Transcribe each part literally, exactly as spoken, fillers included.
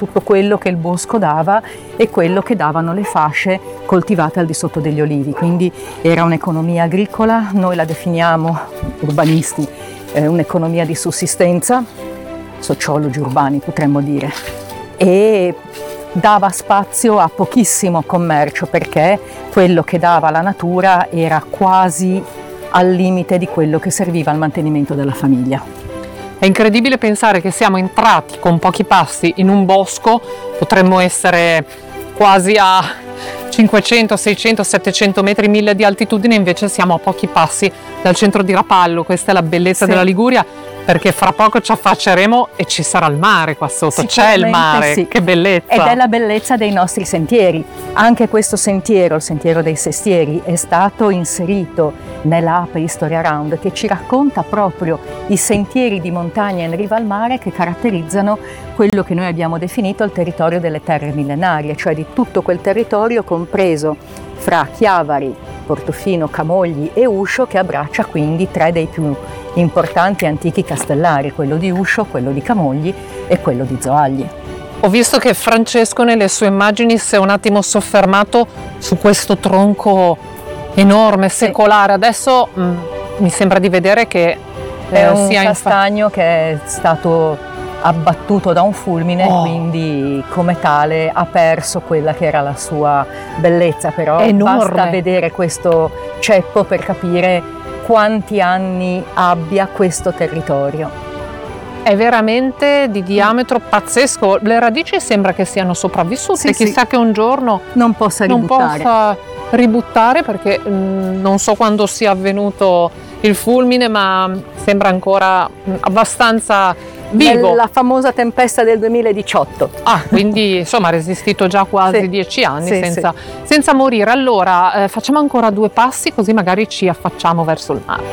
tutto quello che il bosco dava e quello che davano le fasce coltivate al di sotto degli olivi. Quindi era un'economia agricola, noi la definiamo, urbanisti, eh, un'economia di sussistenza, sociologi urbani potremmo dire, e dava spazio a pochissimo commercio perché quello che dava la natura era quasi al limite di quello che serviva al mantenimento della famiglia. È incredibile pensare che siamo entrati con pochi passi in un bosco, potremmo essere quasi a cinquecento, seicento, settecento metri, mille di altitudine, invece siamo a pochi passi dal centro di Rapallo. Questa è la bellezza sì. della Liguria, perché fra poco ci affacceremo e ci sarà il mare qua sotto, c'è il mare, sì. Che bellezza! Ed è la bellezza dei nostri sentieri. Anche questo sentiero, il sentiero dei Sestieri, è stato inserito nell'app History Around, che ci racconta proprio i sentieri di montagna in riva al mare che caratterizzano quello che noi abbiamo definito il territorio delle terre millenarie, cioè di tutto quel territorio compreso fra Chiavari, Portofino, Camogli e Uscio, che abbraccia quindi tre dei più importanti antichi castellari, quello di Uscio, quello di Camogli e quello di Zoagli. Ho visto che Francesco nelle sue immagini si è un attimo soffermato su questo tronco enorme, secolare. Adesso mh, mi sembra di vedere che eh, è un sia castagno infa- che è stato abbattuto da un fulmine, oh. quindi come tale ha perso quella che era la sua bellezza, però enorme. Basta vedere questo ceppo per capire quanti anni abbia questo territorio. È veramente di diametro pazzesco, le radici sembra che siano sopravvissute, sì, chissà sì. che un giorno non possa ributtare, non possa ributtare perché mh, non so quando sia avvenuto il fulmine, ma sembra ancora mh, abbastanza vivo. La famosa tempesta del duemiladiciotto. Ah, quindi insomma ha resistito già quasi sì. dieci anni sì, senza, sì. senza morire. Allora eh, facciamo ancora due passi così magari ci affacciamo verso il mare.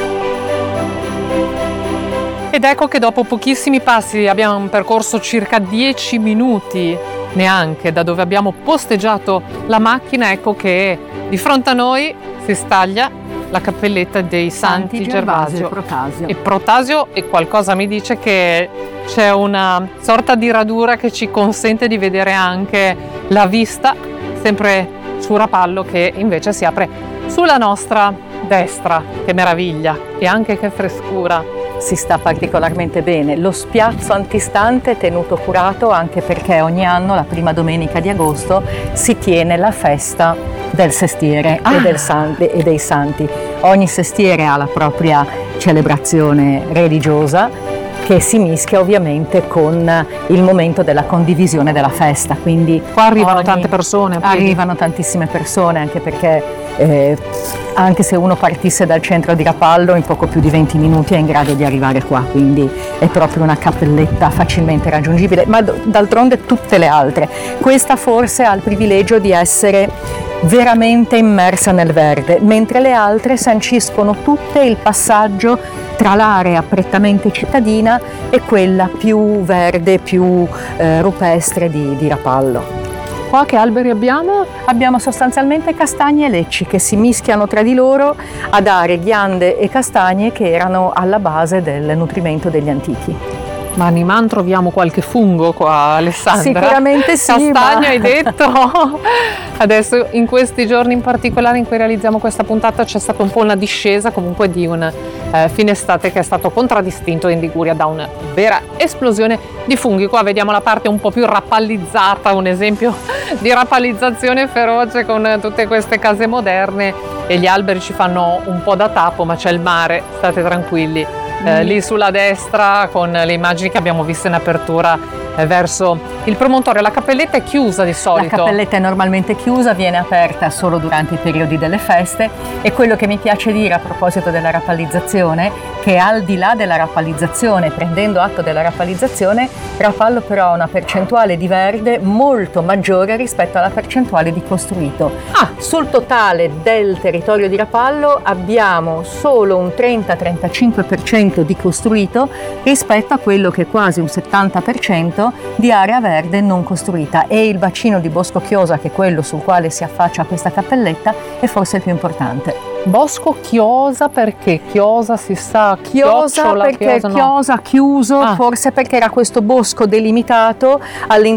Ed ecco che dopo pochissimi passi abbiamo percorso circa dieci minuti neanche da dove abbiamo posteggiato la macchina, ecco che di fronte a noi si staglia la cappelletta dei Santi, Santi Gervasio, Gervasio e Protasio. E Protasio, e qualcosa mi dice che c'è una sorta di radura che ci consente di vedere anche la vista, sempre su Rapallo, che invece si apre sulla nostra destra. Che meraviglia e anche che frescura! Si sta particolarmente bene. Lo spiazzo antistante è tenuto curato anche perché ogni anno, la prima domenica di agosto, si tiene la festa del sestiere ah. e, del san- e dei santi. Ogni sestiere ha la propria celebrazione religiosa che si mischia ovviamente con il momento della condivisione della festa. Quindi qua arrivano ogni... tante persone. Arrivano tantissime persone, anche perché eh, anche se uno partisse dal centro di Rapallo in poco più di venti minuti è in grado di arrivare qua, quindi è proprio una cappelletta facilmente raggiungibile, ma d- d'altronde tutte le altre. Questa forse ha il privilegio di essere veramente immersa nel verde, mentre le altre sanciscono tutte il passaggio tra l'area prettamente cittadina e quella più verde, più eh, rupestre di, di Rapallo. Qua che alberi abbiamo? Abbiamo sostanzialmente castagni e lecci che si mischiano tra di loro a dare ghiande e castagne che erano alla base del nutrimento degli antichi. Ma a Niman troviamo qualche fungo qua, Alessandra? Sicuramente sì. Castagno ma... hai detto? Adesso in questi giorni in particolare in cui realizziamo questa puntata c'è stata un po' una discesa comunque di un eh, fine estate che è stato contraddistinto in Liguria da una vera esplosione di funghi. Qua vediamo la parte un po' più rappallizzata, un esempio di rappallizzazione feroce con tutte queste case moderne e gli alberi ci fanno un po' da tappo, ma c'è il mare, state tranquilli. Eh, lì sulla destra con le immagini che abbiamo visto in apertura eh, verso il promontorio. La cappelletta è chiusa di solito? La cappelletta è normalmente chiusa, viene aperta solo durante i periodi delle feste e quello che mi piace dire a proposito della rappallizzazione che al di là della rappallizzazione, prendendo atto della rappallizzazione, Rapallo però ha una percentuale di verde molto maggiore rispetto alla percentuale di costruito. Ah. Sul totale del territorio di Rapallo abbiamo solo un trenta trentacinque per cento di costruito rispetto a quello che è quasi un settanta per cento di area verde non costruita, e il bacino di Bosco Chiosa, che è quello sul quale si affaccia questa cappelletta, è forse il più importante. Bosco Chiosa perché? Chiosa si sa, Chiosa perché Chiosa, no. Chiosa chiuso, ah. forse perché era questo bosco delimitato all'interno